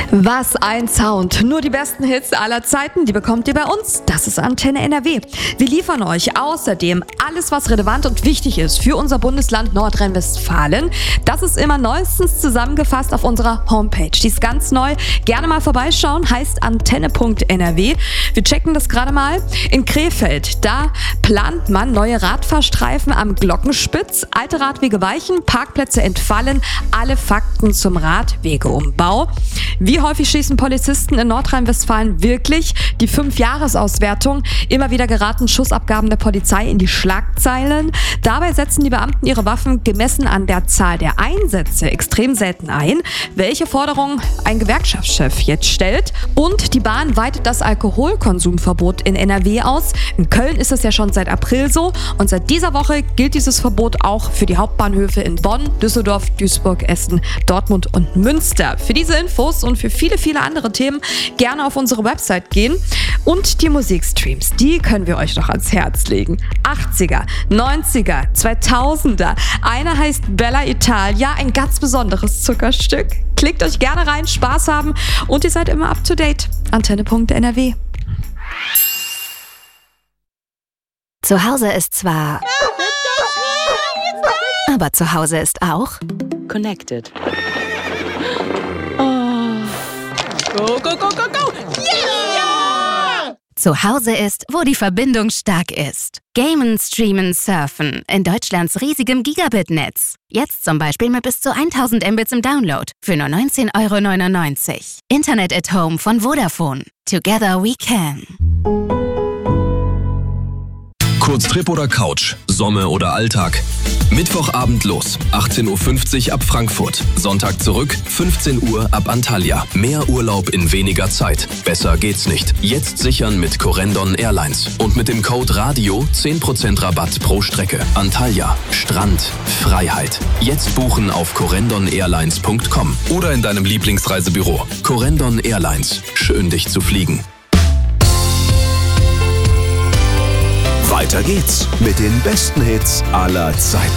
Was ein Sound. Nur die besten Hits aller Zeiten, die bekommt ihr bei uns. Das ist Antenne NRW. Wir liefern euch außerdem alles, was relevant und wichtig ist für unser Bundesland Nordrhein-Westfalen. Das ist immer neuestens zusammengefasst auf unserer Homepage. Die ist ganz neu. Gerne mal vorbeischauen, heißt antenne.nrw. Wir checken das gerade mal. In Krefeld, da plant man neue Radfahrstreifen am Glockenspitz. Alte Radwege weichen, Parkplätze entfallen. Alle Fakten zum Radwegeumbau. Wie häufig schießen Polizisten in Nordrhein-Westfalen wirklich? Die 5-Jahres-Auswertung. Immer wieder geraten Schussabgaben der Polizei in die Schlagzeilen. Dabei setzen die Beamten ihre Waffen gemessen an der Zahl der Einsätze extrem selten ein. Welche Forderung ein Gewerkschaftschef jetzt stellt. Und die Bahn weitet das Alkoholkonsumverbot in NRW aus. In Köln ist es ja schon seit April so. Und seit dieser Woche gilt dieses Verbot auch für die Hauptbahnhöfe in Bonn, Düsseldorf, Duisburg, Essen, Dortmund und Münster. Für diese Infos und für viele, viele andere Themen gerne auf unsere Website gehen. Und die Musikstreams, die können wir euch noch ans Herz legen. 80er, 90er, 2000er. Einer heißt Bella Italia, ein ganz besonderes Zuckerstück. Klickt euch gerne rein, Spaß haben und ihr seid immer up to date. Antenne.nrw. Zu Hause ist zwar... Aber zu Hause ist auch... Connected. Go, go, go, go, go! Yeah! Zu Hause ist, wo die Verbindung stark ist. Gamen, streamen, surfen in Deutschlands riesigem Gigabit-Netz. Jetzt zum Beispiel mit bis zu 1000 Mbits im Download für nur 19,99 €. Internet at Home von Vodafone. Together we can. Kurztrip oder Couch, Sommer oder Alltag. Mittwochabend los, 18:50 Uhr ab Frankfurt. Sonntag zurück, 15 Uhr ab Antalya. Mehr Urlaub in weniger Zeit. Besser geht's nicht. Jetzt sichern mit Corendon Airlines. Und mit dem Code RADIO 10% Rabatt pro Strecke. Antalya, Strand, Freiheit. Jetzt buchen auf corendon-airlines.com oder in deinem Lieblingsreisebüro. Corendon Airlines. Schön, dich zu fliegen. Weiter geht's mit den besten Hits aller Zeiten.